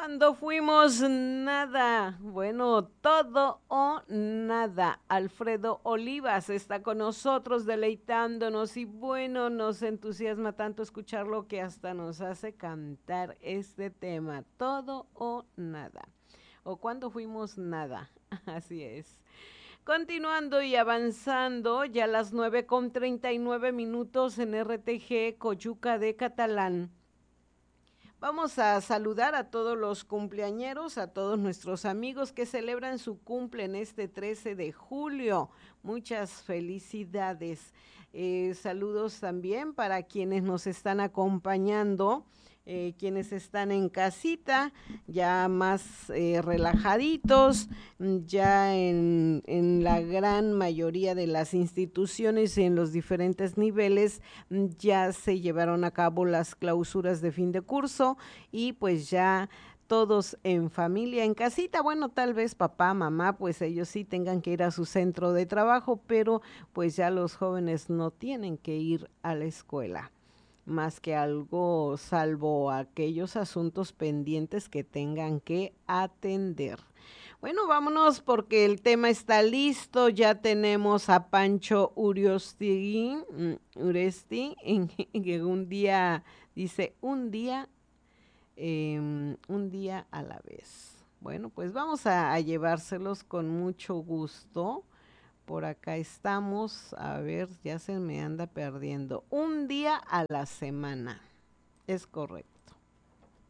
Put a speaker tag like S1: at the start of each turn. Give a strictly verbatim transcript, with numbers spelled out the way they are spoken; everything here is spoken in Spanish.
S1: Cuando fuimos nada, bueno, todo o nada. Alfredo Olivas está con nosotros deleitándonos y bueno, nos entusiasma tanto escucharlo que hasta nos hace cantar este tema, todo o nada. O cuando fuimos nada, así es. Continuando y avanzando, ya a las nueve con treinta y nueve minutos en R T G Coyuca de Catalán. Vamos a saludar a todos los cumpleañeros, a todos nuestros amigos que celebran su cumple en este trece de julio. Muchas felicidades. Eh, saludos también para quienes nos están acompañando, eh, quienes están en casita, ya más eh, relajaditos, ya en, en la gran mayoría de las instituciones y en los diferentes niveles ya se llevaron a cabo las clausuras de fin de curso y pues ya todos en familia, en casita, bueno, tal vez papá, mamá, pues ellos sí tengan que ir a su centro de trabajo, pero pues ya los jóvenes no tienen que ir a la escuela, más que algo, salvo aquellos asuntos pendientes que tengan que atender. Bueno, vámonos porque el tema está listo. Ya tenemos a Pancho Uriostegui, mm, Uresti, en, en un día, dice, un día, eh, un día a la vez. Bueno, pues vamos a, a llevárselos con mucho gusto. Por acá estamos, a ver, ya se me anda perdiendo. Un día a la semana, es correcto.